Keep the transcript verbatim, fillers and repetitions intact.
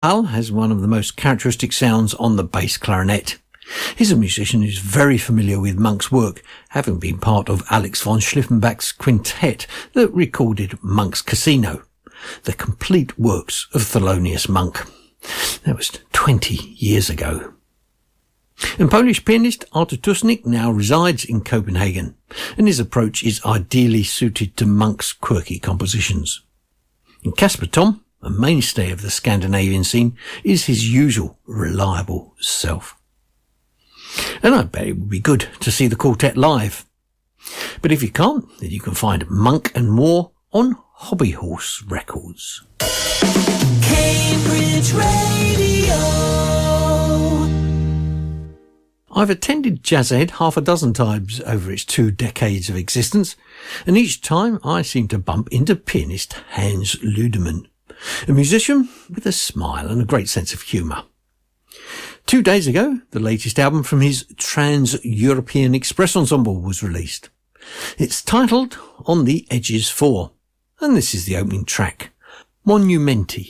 Al has one of the most characteristic sounds on the bass clarinet. He's a musician who's very familiar with Monk's work, having been part of Alex von Schliffelbach's quintet that recorded Monk's Casino, the complete works of Thelonious Monk. That was twenty years ago. And Polish pianist Artur Tusnik now resides in Copenhagen, and his approach is ideally suited to Monk's quirky compositions. And Casper Tom, a mainstay of the Scandinavian scene, is his usual reliable self. And I bet it would be good to see the quartet live. But if you can't, then you can find Monk and more on Hobby Horse Records. Cambridge Radio. I've attended Jazzhead half a dozen times over its two decades of existence, and each time I seem to bump into pianist Hans Ludemann, a musician with a smile and a great sense of humour. Two days ago, the latest album from his Trans-European Express Ensemble was released. It's titled On the Edges four, and this is the opening track, Monumenti.